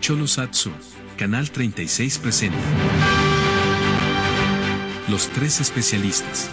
Cholosat Sur, Canal 36 presenta Los Tres Especialistas.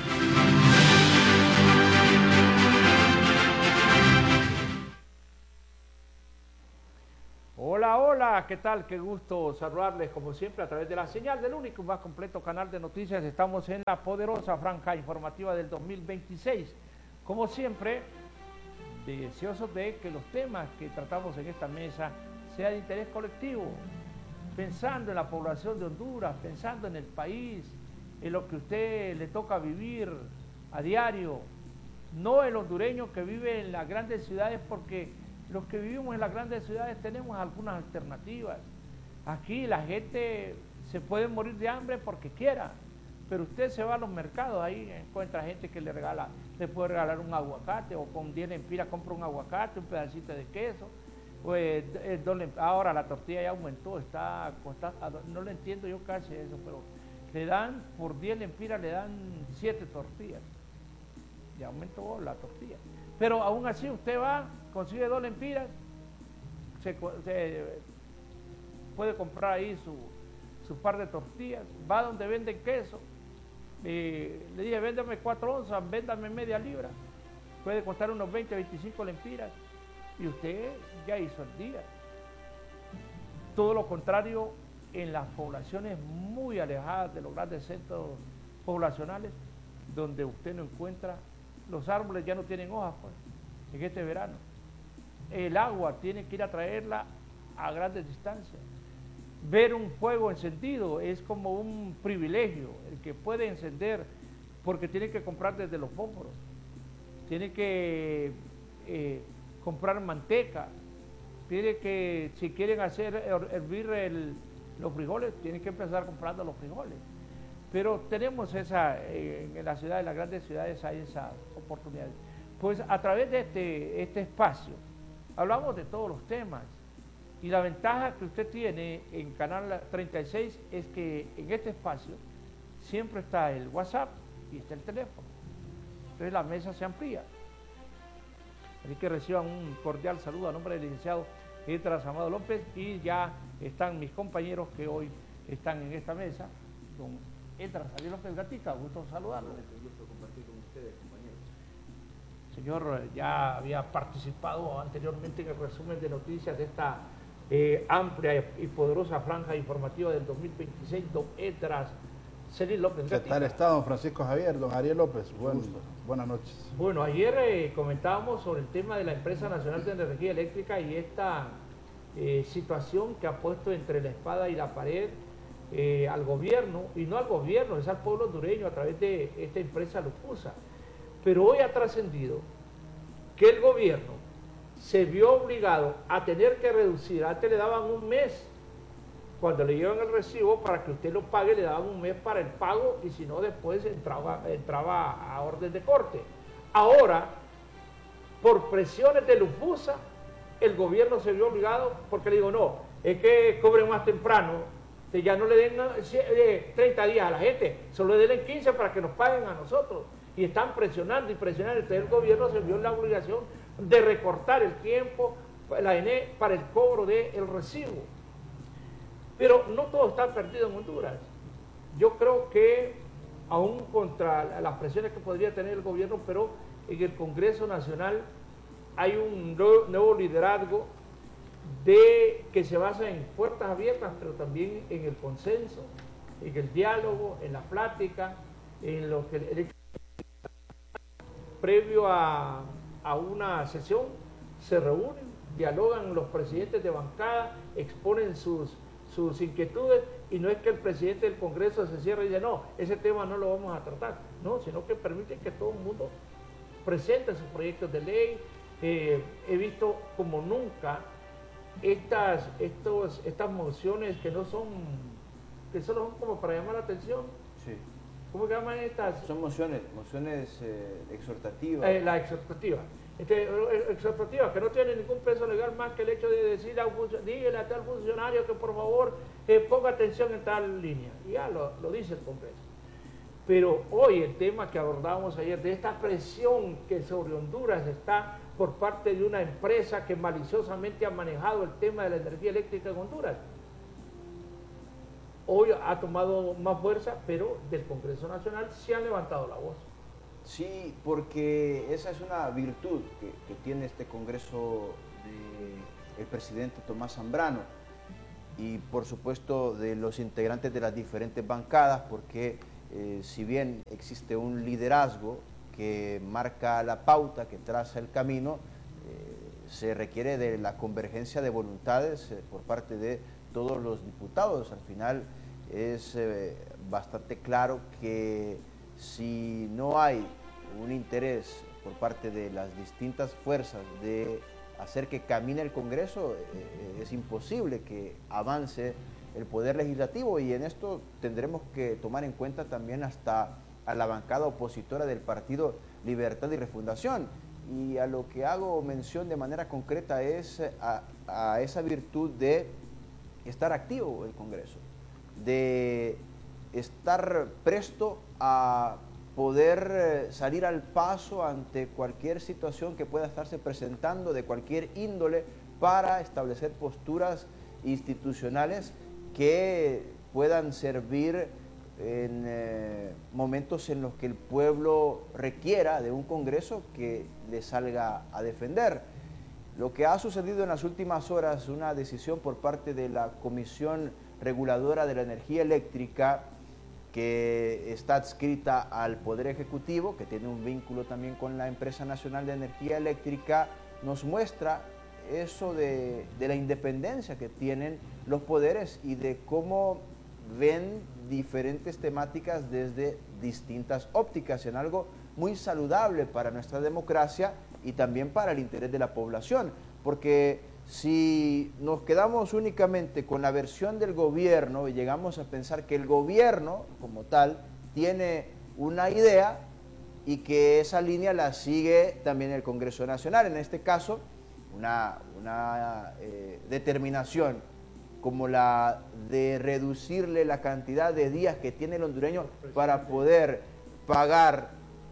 Hola, hola, ¿qué tal? Qué gusto saludarles como siempre a través de la señal del único y más completo canal de noticias. Estamos en la poderosa franja informativa del 2026. Como siempre, deseosos de que los temas que tratamos en esta mesa sean de interés colectivo, pensando en la población de Honduras, pensando en el país, en lo que a usted le toca vivir a diario, no el hondureño que vive en las grandes ciudades, porque los que vivimos en las grandes ciudades tenemos algunas alternativas. Aquí la gente se puede morir de hambre porque quiera, pero usted se va a los mercados, ahí encuentra gente que le puede regalar un aguacate, o con 10 lempiras compra un aguacate, un pedacito de queso. Pues ahora la tortilla ya aumentó, no le entiendo yo casi eso, pero le dan, por 10 lempiras le dan 7 tortillas. Ya aumentó la tortilla. Pero aún así usted va, consigue 2 lempiras, se puede comprar ahí su par de tortillas, va donde venden queso, le dije, véndame 4 onzas, véndame media libra, puede costar unos 20, 25 lempiras, y usted ya hizo el día. Todo lo contrario en las poblaciones muy alejadas de los grandes centros poblacionales, donde usted no encuentra, los árboles ya no tienen hojas, pues, en este verano. El agua tiene que ir a traerla a grandes distancias. Ver un fuego encendido es como un privilegio, el que puede encender, porque tiene que comprar desde los fósforos, tiene que comprar manteca, tiene que, si quieren hacer hervir los frijoles, tienen que empezar comprando los frijoles. Pero tenemos en la ciudad, en las grandes ciudades hay esa oportunidad. Pues a través de este espacio hablamos de todos los temas, y la ventaja que usted tiene en Canal 36 es que en este espacio siempre está el WhatsApp y está el teléfono. Entonces la mesa se amplía. Así que reciban un cordial saludo a nombre del licenciado Edras Amado López, y ya están mis compañeros que hoy están en esta mesa. Don Edras Javier López Gatica, gusto saludarlo. Un gusto compartir con ustedes, compañeros. Señor, ya había participado anteriormente en el resumen de noticias de esta amplia y poderosa franja informativa del 2026, don Edras Javier López Gatica. ¿Qué tal está, don Francisco Javier, don Ariel López? Buenas noches. Bueno, ayer comentábamos sobre el tema de la Empresa Nacional de Energía Eléctrica y esta situación que ha puesto entre la espada y la pared al gobierno, y no al gobierno, es al pueblo hondureño a través de esta empresa Lufusa. Pero hoy ha trascendido que el gobierno se vio obligado a tener que reducir. Antes le daban un mes, cuando le llevan el recibo para que usted lo pague, le daban un mes para el pago, y si no después entraba a orden de corte. Ahora, por presiones de Lufusa, el gobierno se vio obligado, porque le digo, no, es que cobren más temprano, que ya no le den 30 días a la gente, solo le den 15 para que nos paguen a nosotros. Y están presionando y presionando. Entonces el gobierno se vio en la obligación de recortar el tiempo, la ENE, para el cobro del recibo. Pero no todo está perdido en Honduras. Yo creo que, aún contra las presiones que podría tener el gobierno, pero en el Congreso Nacional hay un nuevo liderazgo que se basa en puertas abiertas, pero también en el consenso, en el diálogo, en la plática, en lo que previo a una sesión se reúnen, dialogan los presidentes de bancada, exponen sus inquietudes, y no es que el presidente del Congreso se cierre y dice, no, ese tema no lo vamos a tratar, no, sino que permiten que todo el mundo presente sus proyectos de ley. He visto como nunca estas mociones que solo son como para llamar la atención. Sí. ¿Cómo se llaman estas? Son mociones exhortativas. La exhortativa. Exhortativa, que no tiene ningún peso legal más que el hecho de decir dígale a tal funcionario que por favor ponga atención en tal línea. Y ya lo dice el Congreso. Pero hoy el tema que abordábamos ayer, de esta presión que sobre Honduras está por parte de una empresa que maliciosamente ha manejado el tema de la energía eléctrica en Honduras. Hoy ha tomado más fuerza, pero del Congreso Nacional se ha levantado la voz. Sí, porque esa es una virtud que tiene este Congreso del presidente Tomás Zambrano y por supuesto de los integrantes de las diferentes bancadas, porque si bien existe un liderazgo que marca la pauta, que traza el camino, se requiere de la convergencia de voluntades por parte de todos los diputados. Al final es bastante claro que si no hay un interés por parte de las distintas fuerzas de hacer que camine el Congreso, es imposible que avance el Poder Legislativo, y en esto tendremos que tomar en cuenta también hasta a la bancada opositora del Partido Libertad y Refundación. Y a lo que hago mención de manera concreta es a esa virtud de estar activo el Congreso, de estar presto a poder salir al paso ante cualquier situación que pueda estarse presentando de cualquier índole para establecer posturas institucionales que puedan servir en momentos en los que el pueblo requiera de un Congreso que le salga a defender. Lo que ha sucedido en las últimas horas, una decisión por parte de la Comisión Reguladora de la Energía Eléctrica, que está adscrita al Poder Ejecutivo, que tiene un vínculo también con la Empresa Nacional de Energía Eléctrica, nos muestra eso de la independencia que tienen los poderes y de cómo ven diferentes temáticas desde distintas ópticas, en algo muy saludable para nuestra democracia y también para el interés de la población, porque si nos quedamos únicamente con la versión del gobierno y llegamos a pensar que el gobierno como tal tiene una idea y que esa línea la sigue también el Congreso Nacional, en este caso una determinación como la de reducirle la cantidad de días que tiene el hondureño para poder pagar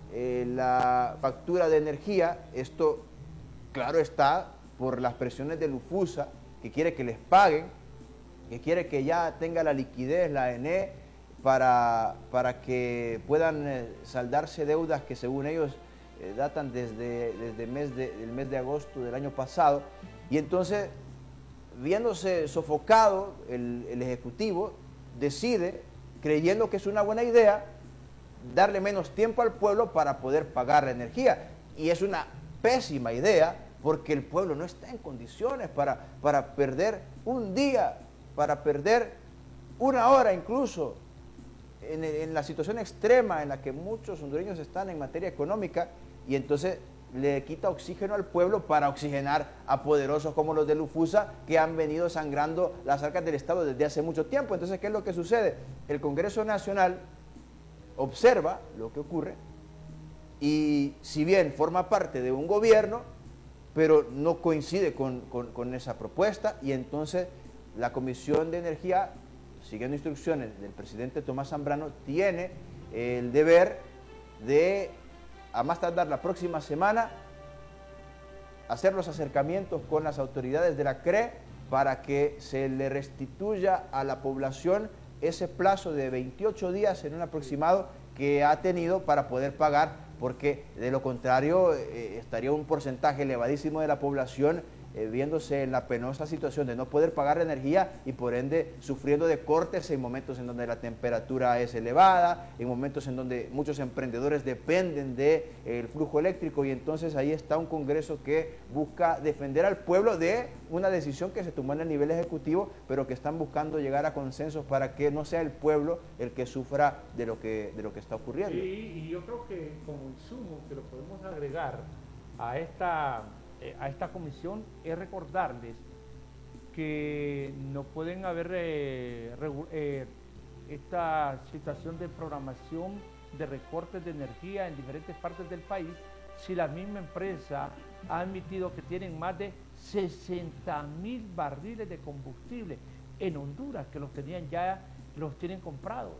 la factura de energía. Esto, claro está, por las presiones de Lufusa, que quiere que les paguen, que quiere que ya tenga la liquidez, la ENE, para que puedan saldarse deudas que según ellos datan desde el mes de agosto del año pasado. Y entonces, viéndose sofocado, el Ejecutivo decide, creyendo que es una buena idea, darle menos tiempo al pueblo para poder pagar la energía. Y es una pésima idea, porque el pueblo no está en condiciones para perder un día, para perder una hora incluso, en la situación extrema en la que muchos hondureños están en materia económica, y entonces le quita oxígeno al pueblo para oxigenar a poderosos como los de Lufusa, que han venido sangrando las arcas del Estado desde hace mucho tiempo. Entonces, ¿qué es lo que sucede? El Congreso Nacional observa lo que ocurre y, si bien forma parte de un gobierno, pero no coincide con esa propuesta, y entonces la Comisión de Energía, siguiendo instrucciones del presidente Tomás Zambrano, tiene el deber de, a más tardar la próxima semana, hacer los acercamientos con las autoridades de la CRE para que se le restituya a la población ese plazo de 28 días en un aproximado que ha tenido para poder pagar, porque de lo contrario estaría un porcentaje elevadísimo de la población viéndose en la penosa situación de no poder pagar la energía y por ende sufriendo de cortes en momentos en donde la temperatura es elevada, en momentos en donde muchos emprendedores dependen del flujo eléctrico, y entonces ahí está un Congreso que busca defender al pueblo de una decisión que se tomó en el nivel ejecutivo, pero que están buscando llegar a consensos para que no sea el pueblo el que sufra de lo que está ocurriendo. Y yo creo que como insumo que lo podemos agregar a esta comisión es recordarles que no pueden haber esta situación de programación de recortes de energía en diferentes partes del país si la misma empresa ha admitido que tienen más de 60,000 barriles de combustible en Honduras, que los tienen comprados.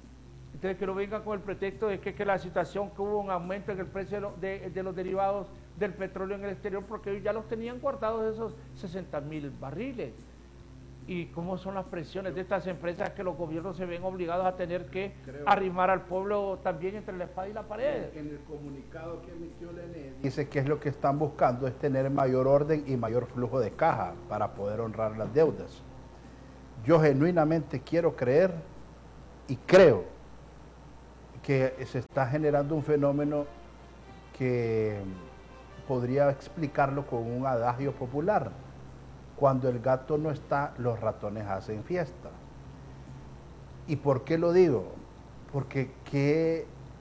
Entonces, que no vengan con el pretexto de que la situación, que hubo un aumento en el precio de los derivados del petróleo en el exterior, porque ellos ya los tenían guardados esos 60.000 barriles. Y cómo son las presiones de estas empresas que los gobiernos se ven obligados a tener que arrimar al pueblo también entre la espada y la pared. En el comunicado que emitió la ENE dice que es lo que están buscando es tener mayor orden y mayor flujo de caja para poder honrar las deudas. Yo genuinamente quiero creer y creo que se está generando un fenómeno que podría explicarlo con un adagio popular. Cuando el gato no está, los ratones hacen fiesta. ¿Y por qué lo digo? Porque qué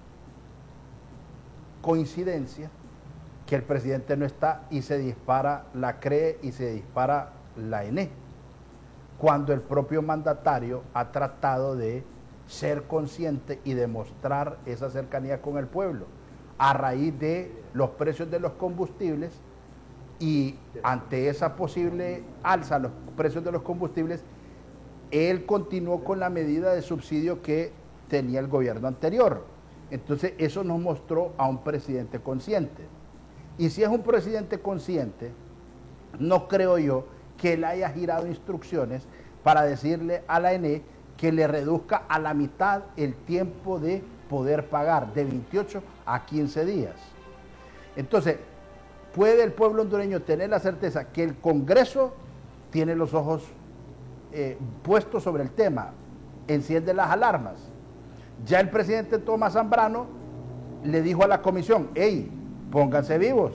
coincidencia que el presidente no está y se dispara la CRE y se dispara la ENE, cuando el propio mandatario ha tratado de ser consciente y demostrar esa cercanía con el pueblo a raíz de los precios de los combustibles. Y ante esa posible alza en los precios de los combustibles, él continuó con la medida de subsidio que tenía el gobierno anterior. Entonces eso nos mostró a un presidente consciente. Y si es un presidente consciente, no creo yo que él haya girado instrucciones para decirle a la ENE que le reduzca a la mitad el tiempo de poder pagar, de 28 a 15 días. Entonces, ¿puede el pueblo hondureño tener la certeza que el Congreso tiene los ojos puestos sobre el tema, enciende las alarmas? Ya el presidente Tomás Zambrano le dijo a la comisión, hey, pónganse vivos,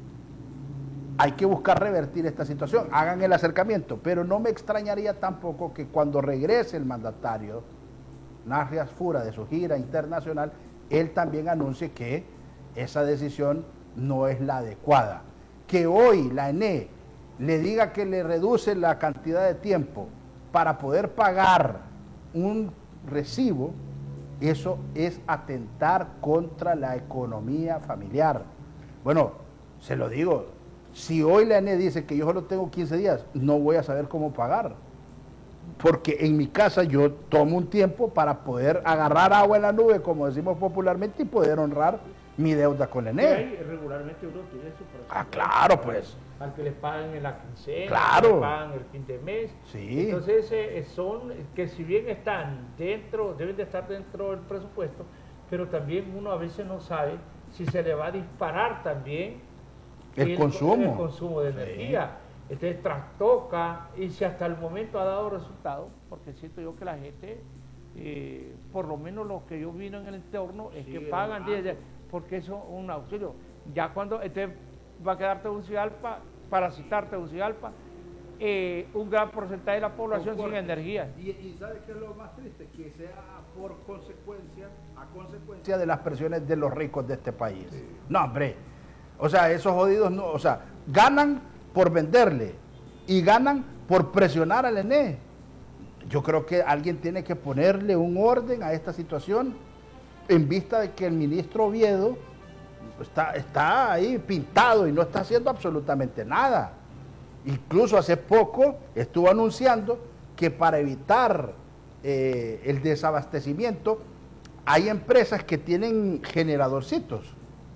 hay que buscar revertir esta situación, hagan el acercamiento, pero no me extrañaría tampoco que cuando regrese el mandatario Narrias Fura de su gira internacional, él también anuncie que esa decisión no es la adecuada. Que hoy la ENE le diga que le reduce la cantidad de tiempo para poder pagar un recibo, eso es atentar contra la economía familiar. Bueno, se lo digo, si hoy la ENE dice que yo solo tengo 15 días, no voy a saber cómo pagar. Porque en mi casa yo tomo un tiempo para poder agarrar agua en la nube, como decimos popularmente, y poder honrar mi deuda con la ENE. Regularmente uno tiene su proceso. Ah, claro, pues. Al que le pagan en la quincena, claro, que le pagan el fin de mes. Sí. Entonces son que si bien están dentro, deben de estar dentro del presupuesto, pero también uno a veces no sabe si se le va a disparar también el consumo de energía. Entonces trastoca, y si hasta el momento ha dado resultado, porque siento yo que la gente, por lo menos los que yo vino en el entorno, es que pagan 10, porque eso es un auxilio. Ya cuando va a quedar Tegucigalpa, para citar Tegucigalpa, un gran porcentaje de la población sin energía. Y ¿sabes qué es lo más triste? Que sea por consecuencia, a consecuencia de las presiones de los ricos de este país. Sí. No, hombre, o sea, esos jodidos no, o sea, ganan por venderle y ganan por presionar al ENE. Yo creo que alguien tiene que ponerle un orden a esta situación en vista de que el ministro Oviedo está ahí pintado y no está haciendo absolutamente nada. Incluso hace poco estuvo anunciando que para evitar el desabastecimiento hay empresas que tienen generadorcitos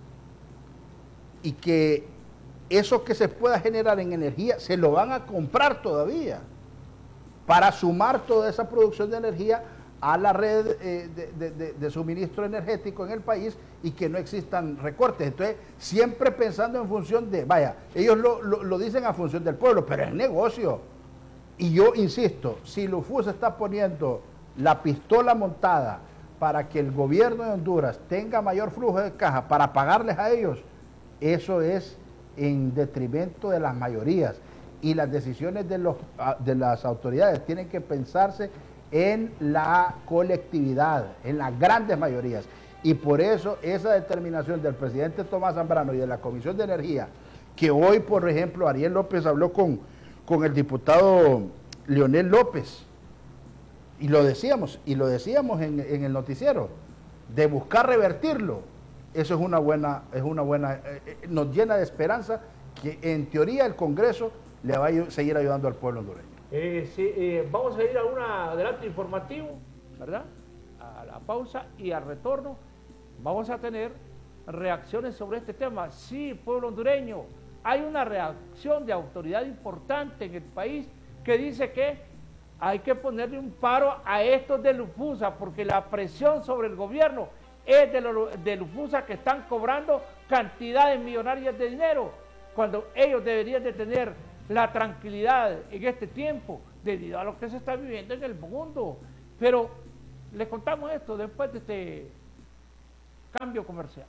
y que eso que se pueda generar en energía se lo van a comprar todavía para sumar toda esa producción de energía a la red de suministro energético en el país y que no existan recortes. Entonces, siempre pensando en función de, vaya, ellos lo dicen a función del pueblo, pero es negocio. Y yo insisto, si Lufus está poniendo la pistola montada para que el gobierno de Honduras tenga mayor flujo de caja para pagarles a ellos, eso es en detrimento de las mayorías, y las decisiones de las autoridades tienen que pensarse en la colectividad, en las grandes mayorías, y por eso esa determinación del presidente Tomás Zambrano y de la Comisión de Energía, que hoy, por ejemplo, Ariel López habló con el diputado Leonel López, y lo decíamos en el noticiero, de buscar revertirlo. Eso es una buena, nos llena de esperanza que en teoría el Congreso le va a seguir ayudando al pueblo hondureño. Vamos a ir a un adelanto informativo, ¿verdad? A la pausa, y al retorno vamos a tener reacciones sobre este tema. Sí, pueblo hondureño, hay una reacción de autoridad importante en el país que dice que hay que ponerle un paro a estos de Lufusa, porque la presión sobre el gobierno es de Lufusa, que están cobrando cantidades millonarias de dinero, cuando ellos deberían de tener la tranquilidad en este tiempo, debido a lo que se está viviendo en el mundo. Pero les contamos esto después de este cambio comercial.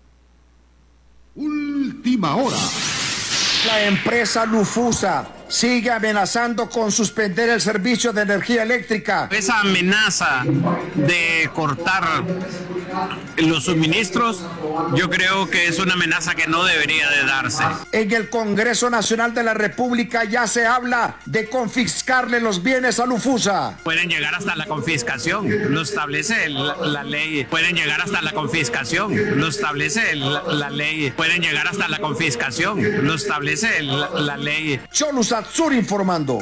Última hora. La empresa Lufusa sigue amenazando con suspender el servicio de energía eléctrica. Esa amenaza de cortar los suministros, yo creo que es una amenaza que no debería de darse. En el Congreso Nacional de la República ya se habla de confiscarle los bienes a Lufusa. Pueden llegar hasta la confiscación, lo establece la ley. Pueden llegar hasta la confiscación, lo establece la ley. Pueden llegar hasta la confiscación, lo establece la ley. Cholu Satsur informando.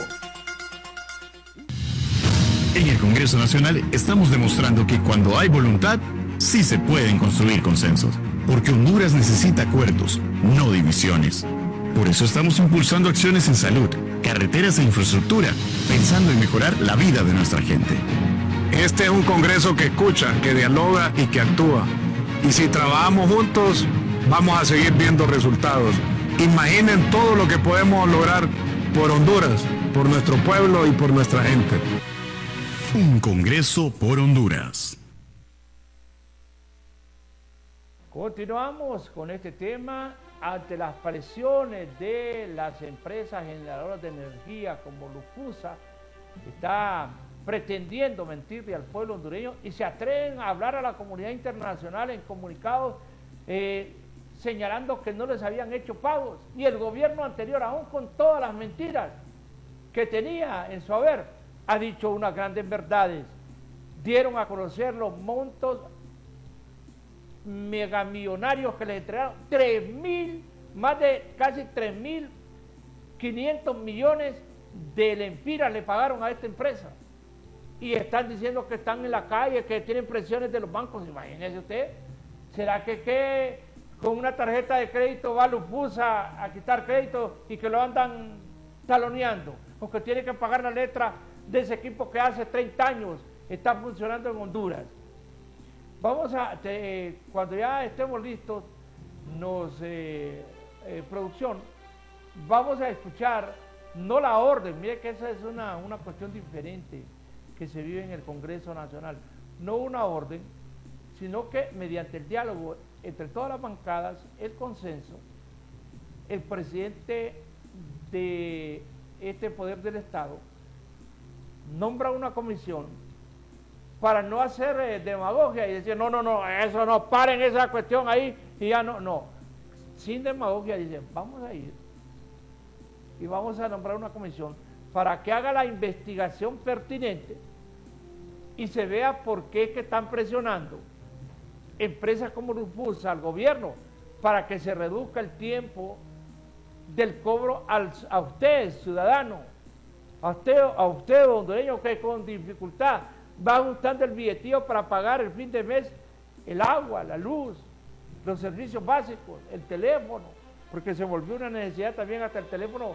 En el Congreso Nacional estamos demostrando que cuando hay voluntad, sí se pueden construir consensos. Porque Honduras necesita acuerdos, no divisiones. Por eso estamos impulsando acciones en salud, carreteras e infraestructura, pensando en mejorar la vida de nuestra gente. Este es un Congreso que escucha, que dialoga y que actúa. Y si trabajamos juntos, vamos a seguir viendo resultados. Imaginen todo lo que podemos lograr por Honduras, por nuestro pueblo y por nuestra gente. Un Congreso por Honduras. Continuamos con este tema. Ante las presiones de las empresas generadoras de energía como Lufusa, está pretendiendo mentirle al pueblo hondureño y se atreven a hablar a la comunidad internacional en comunicados señalando que no les habían hecho pagos, y el gobierno anterior, aún con todas las mentiras que tenía en su haber, ha dicho unas grandes verdades. Dieron a conocer los montos megamillonarios que les entregaron, más de casi 3.500 millones de lempiras le pagaron a esta empresa, y están diciendo que están en la calle, que tienen presiones de los bancos. Imagínese usted, ¿será que con una tarjeta de crédito va Lufusa a quitar crédito y que lo andan taloneando? Porque tiene que pagar la letra de ese equipo que hace 30 años está funcionando en Honduras. Vamos a, cuando ya estemos listos, producción, vamos a escuchar, no la orden, mire que esa es una cuestión diferente que se vive en el Congreso Nacional, no una orden, sino que mediante el diálogo entre todas las bancadas, el consenso, el presidente de este poder del Estado nombra una comisión para no hacer demagogia y decir, no, eso no, paren esa cuestión ahí y ya no, sin demagogia, dicen, vamos a ir y vamos a nombrar una comisión para que haga la investigación pertinente y se vea por qué es que están presionando empresas como Lufusa al gobierno para que se reduzca el tiempo del cobro a usted, ciudadano, a usted hondureño, que con dificultad va ajustando el billetillo para pagar el fin de mes el agua, la luz, los servicios básicos, el teléfono, porque se volvió una necesidad también hasta el teléfono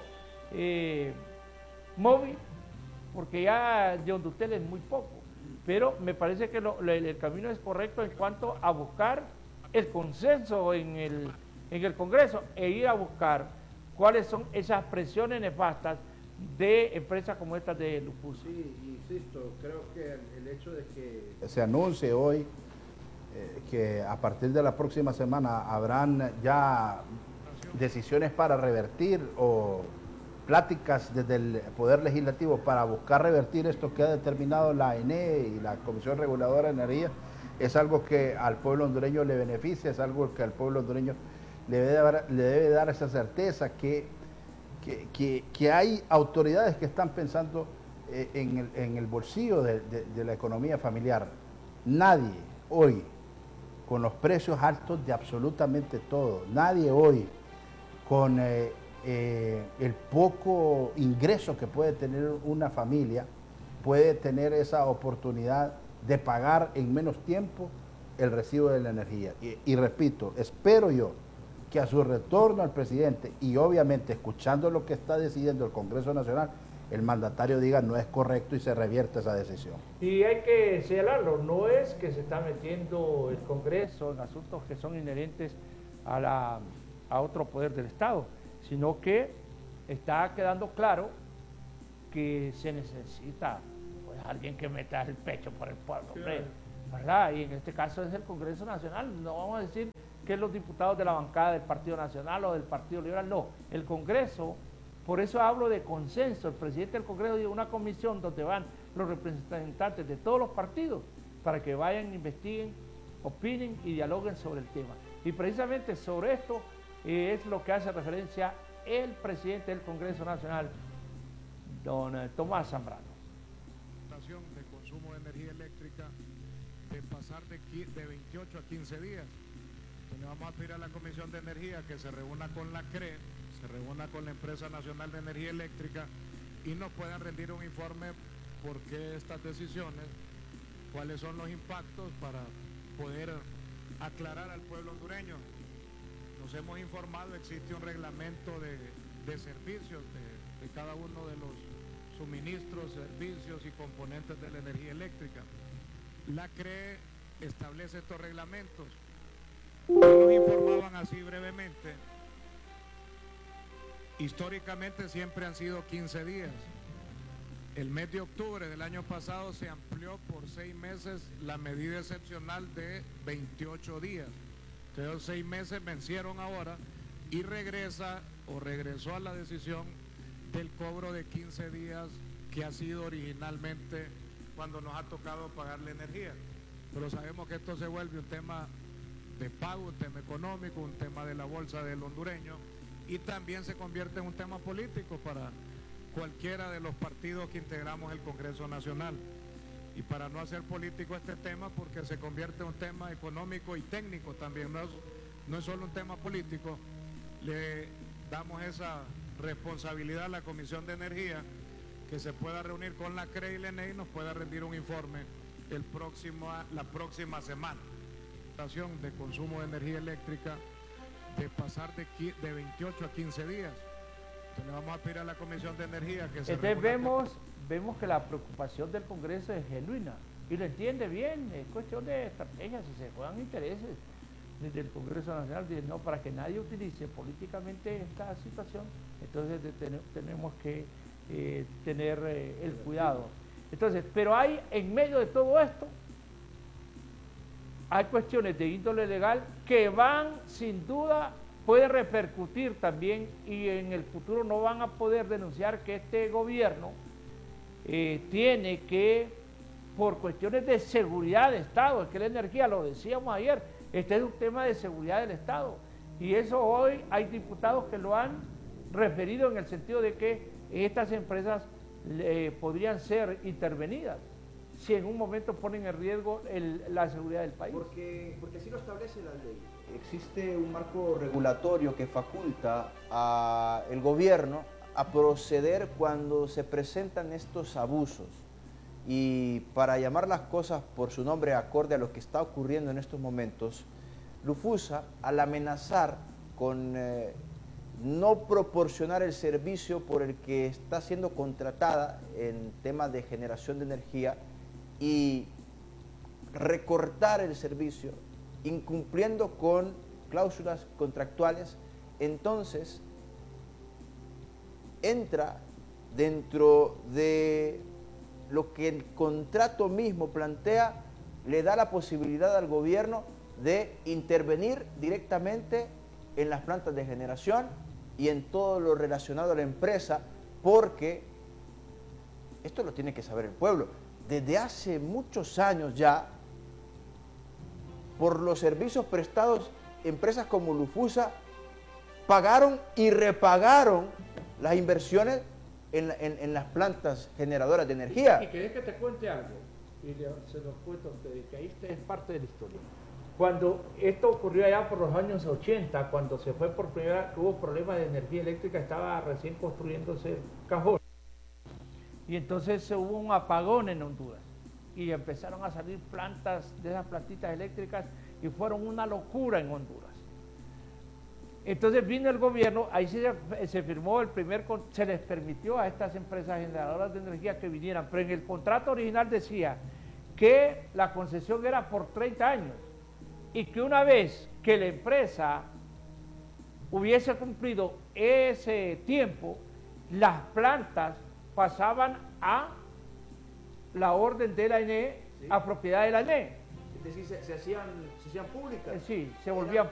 móvil, porque ya de Hondutel es muy poco. Pero me parece que el camino es correcto en cuanto a buscar el consenso en el Congreso e ir a buscar cuáles son esas presiones nefastas de empresas como estas de Lufusa. Sí, insisto, creo que el hecho de que se anuncie hoy que a partir de la próxima semana habrán ya decisiones para revertir o pláticas desde el Poder Legislativo para buscar revertir esto que ha determinado la ENE y la Comisión Reguladora de Energía, es algo que al pueblo hondureño le beneficia, es algo que al pueblo hondureño le debe dar esa certeza que hay autoridades que están pensando en el bolsillo de la economía familiar. Nadie hoy, con los precios altos de absolutamente todo, nadie hoy con el poco ingreso que puede tener una familia puede tener esa oportunidad de pagar en menos tiempo el recibo de la energía. Y repito, espero yo que a su retorno al presidente y obviamente escuchando lo que está decidiendo el Congreso Nacional, el mandatario diga no es correcto y se revierta esa decisión. Y hay que señalarlo, no es que se está metiendo el Congreso en asuntos que son inherentes a otro poder del Estado, sino que está quedando claro que se necesita pues, alguien que meta el pecho por el pueblo, hombre, ¿verdad? Y en este caso es el Congreso Nacional, no vamos a decir que los diputados de la bancada del Partido Nacional o del Partido Liberal, no, el Congreso. Por eso hablo de consenso. El presidente del Congreso dio una comisión donde van los representantes de todos los partidos para que vayan, investiguen, opinen y dialoguen sobre el tema. Y precisamente sobre esto es lo que hace referencia el presidente del Congreso Nacional, don Tomás Zambrano. De consumo de energía eléctrica de pasar de 28 a 15 días. Entonces vamos a pedir a la Comisión de Energía que se reúna con la CRE, se reúna con la Empresa Nacional de Energía Eléctrica y nos puedan rendir un informe por qué estas decisiones, cuáles son los impactos para poder aclarar al pueblo hondureño. Nos hemos informado, existe un reglamento de servicios de cada uno de los suministros, servicios y componentes de la energía eléctrica. La CRE establece estos reglamentos. Y nos informaban así brevemente. Históricamente siempre han sido 15 días. El mes de octubre del año pasado se amplió por 6 meses la medida excepcional de 28 días. Entonces los 6 meses vencieron ahora y regresó a la decisión del cobro de 15 días que ha sido originalmente cuando nos ha tocado pagar la energía. Pero sabemos que esto se vuelve un tema de pago, un tema económico, un tema de la bolsa del hondureño y también se convierte en un tema político para cualquiera de los partidos que integramos el Congreso Nacional. Y para no hacer político este tema, porque se convierte en un tema económico y técnico también, no es solo un tema político, le damos esa responsabilidad a la Comisión de Energía que se pueda reunir con la CRE y la ENE y nos pueda rendir un informe la próxima semana. De consumo de energía eléctrica de pasar de 28 a 15 días. Entonces le vamos a pedir a la Comisión de Energía que se Entonces vemos que la preocupación del Congreso es genuina y lo entiende bien, es cuestión de estrategia, si se juegan intereses desde el Congreso Nacional, no, para que nadie utilice políticamente esta situación, entonces tenemos que tener el cuidado. Entonces, pero hay en medio de todo esto, hay cuestiones de índole legal que van sin duda, puede repercutir también y en el futuro no van a poder denunciar que este gobierno tiene que, por cuestiones de seguridad de Estado, es que la energía, lo decíamos ayer, este es un tema de seguridad del Estado y eso hoy hay diputados que lo han referido en el sentido de que estas empresas podrían ser intervenidas si en un momento ponen en riesgo la seguridad del país. Porque así lo establece la ley. Existe un marco regulatorio que faculta al gobierno a proceder cuando se presentan estos abusos. Y para llamar las cosas por su nombre acorde a lo que está ocurriendo en estos momentos, Lufusa, al amenazar con no proporcionar el servicio por el que está siendo contratada en temas de generación de energía y recortar el servicio, incumpliendo con cláusulas contractuales, entonces entra dentro de lo que el contrato mismo plantea, le da la posibilidad al gobierno de intervenir directamente en las plantas de generación y en todo lo relacionado a la empresa, porque esto lo tiene que saber el pueblo. Desde hace muchos años ya, por los servicios prestados, empresas como Lufusa pagaron y repagaron las inversiones en las plantas generadoras de energía. Y querés que te cuente algo, y se los cuento a ustedes, que ahí es parte de la historia. Cuando esto ocurrió allá por los años 80, cuando se fue por primera vez, hubo problemas de energía eléctrica, estaba recién construyéndose Cajón. Y entonces hubo un apagón en Honduras. y empezaron a salir plantas de esas plantitas eléctricas y fueron una locura en Honduras. Entonces vino el gobierno, ahí se firmó el se les permitió a estas empresas generadoras de energía que vinieran, pero en el contrato original decía que la concesión era por 30 años y que una vez que la empresa hubiese cumplido ese tiempo, las plantas pasaban a la orden de la ANE, a propiedad de la ANE. Es decir, se hacían públicas. Sí, se volvían